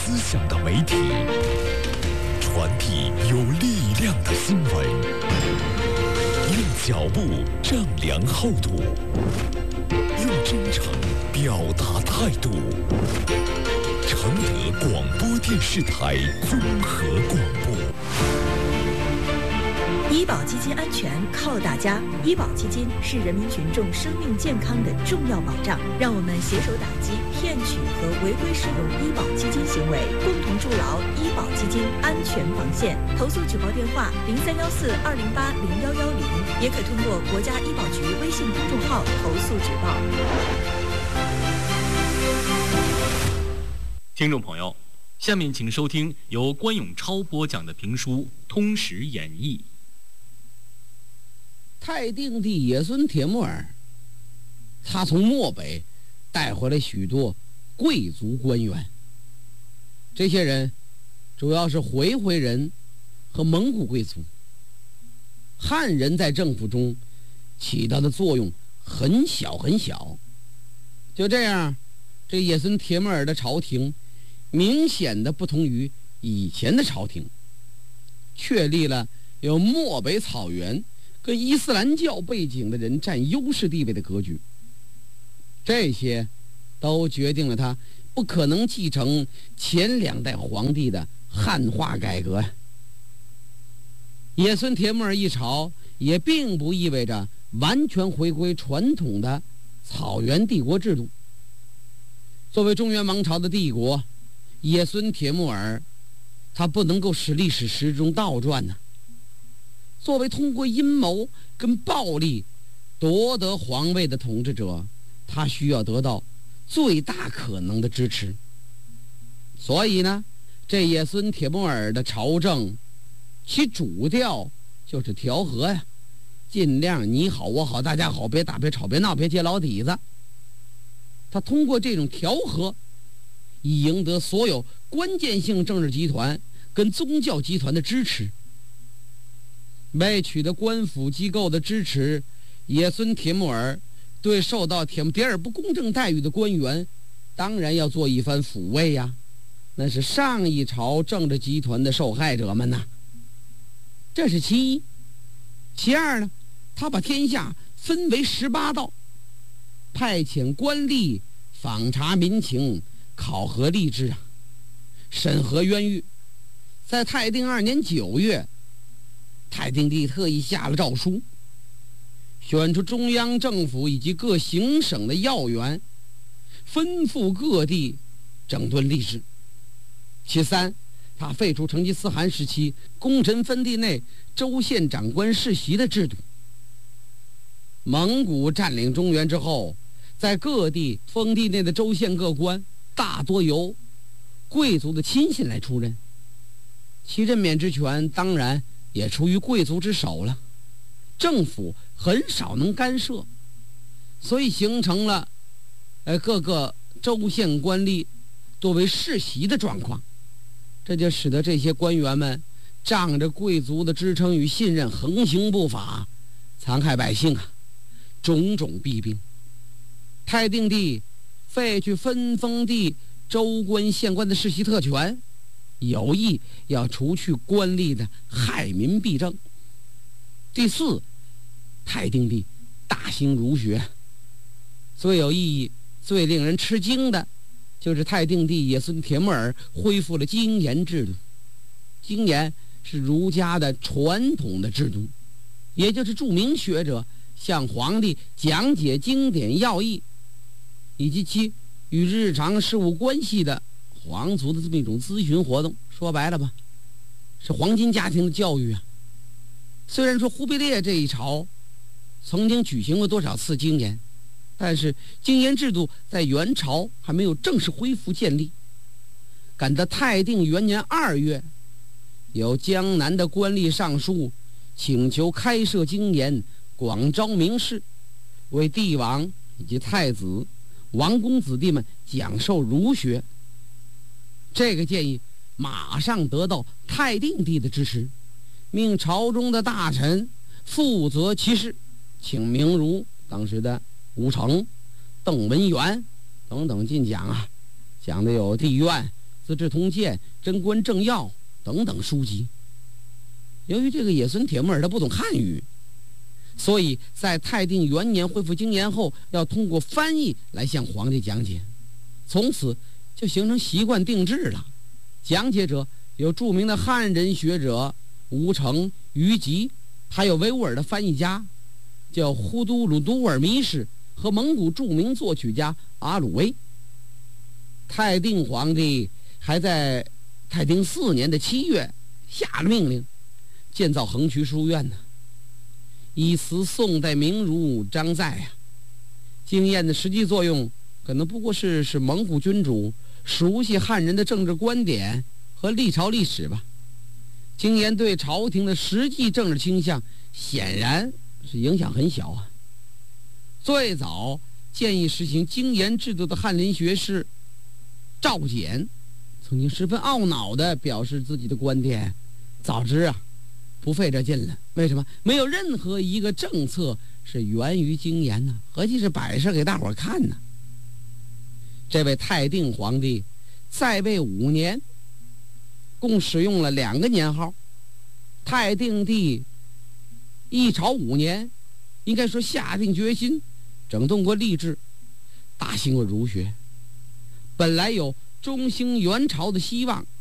思想的媒体，传递有力量的新闻，用脚步丈量厚度，用真诚表达态度。承德广播电视台综合广播。 医保基金安全靠大家，医保基金是人民群众生命健康的重要保障。让我们携手打击骗取和违规使用医保基金行为，共同筑牢医保基金安全防线。投诉举报电话031420801110，也可通过国家医保局微信公众号投诉举报。 听众朋友，下面请收听由关永超播讲的评书《通史演义》。 太定帝野孙铁木儿，他从漠北带回来许多贵族官员，这些人主要是回回人和蒙古贵族。汉人在政府中起到的作用很小很小。就这样，这野孙铁木儿的朝廷明显的不同于以前的朝廷，确立了有漠北草原跟伊斯兰教背景的人占优势地位的格局。这些都决定了他不可能继承前两代皇帝的汉化改革呀。野孙铁木儿一朝也并不意味着完全回归传统的草原帝国制度。作为中原王朝的帝国，野孙铁木儿他不能够使历史时钟倒转呢。作为通过阴谋跟暴力夺得皇位的统治者，他需要得到最大可能的支持。所以呢，这野孙铁木儿的朝政其主调就是调和呀，尽量你好我好大家好，别打别吵别闹别揭老底子。他通过这种调和，以赢得所有关键性政治集团跟宗教集团的支持。为取得官府机构的支持，野孙铁木儿对受到铁木迭儿不公正待遇的官员当然要做一番抚慰呀，那是上一朝政治集团的受害者们呐。这是其一。其二呢，他把天下分为18道，派遣官吏访查民情，考核吏治啊，审核冤狱。在太定2年9月，太定帝特意下了诏书，选出中央政府以及各行省的要员，吩咐各地整顿吏治。其三，他废除成吉思汗时期功臣分地内州县长官世袭的制度。蒙古占领中原之后，在各地封地内的州县各官大多由贵族的亲信来出任，其任免之权当然也出于贵族之手了，政府很少能干涉，所以形成了各个州县官吏多为世袭的状况。这就使得这些官员们仗着贵族的支撑与信任横行不法，残害百姓啊，种种弊病。太定帝废去分封地州官县官的世袭特权，有意要除去官吏的害民弊政。第四，太定帝大兴儒学。最有意义最令人吃惊的就是太定帝野孙铁木儿恢复了经研制度。经研是儒家的传统的制度，也就是著名学者向皇帝讲解经典要义，以及其与日常事务关系的皇族的这么一种咨询活动。说白了吧，是黄金家庭的教育啊。虽然说忽必烈这一朝曾经举行过多少次经研，但是经研制度在元朝还没有正式恢复建立。赶到太定元年2月，有江南的官吏上书请求开设经研，广招名士，为帝王以及太子王公子弟们讲授儒学。这个建议马上得到太定帝的支持，命朝中的大臣负责其事，请名儒当时的吴成、邓文元等等进讲啊，讲的有地院、 资治通鉴》《贞观政要》等等书籍。由于这个野孙铁木儿他不懂汉语，所以在泰定元年恢复经年后，要通过翻译来向皇帝讲解，从此就形成习惯定制了。讲解者有著名的汉人学者吴承、于吉，还有维吾尔的翻译家叫呼都鲁都尔迷氏和蒙古著名作曲家阿鲁威。泰定皇帝还在泰定4年的7月下了命令，建造横渠书院呢，以辞宋代名儒张载啊。经验的实际作用可能不过是蒙古君主熟悉汉人的政治观点和历朝历史吧。经验对朝廷的实际政治倾向显然是影响很小啊。最早建议实行经研制度的翰林学士赵简曾经十分懊恼地表示自己的观点，早知啊不费这劲了。为什么？没有任何一个政策是源于经研呢，何其是摆设给大伙看呢。这位泰定皇帝在位5年，共使用了2个年号。泰定帝一朝5年，应该说下定决心整顿过吏治，大兴过儒学。本来有中兴元朝的希望，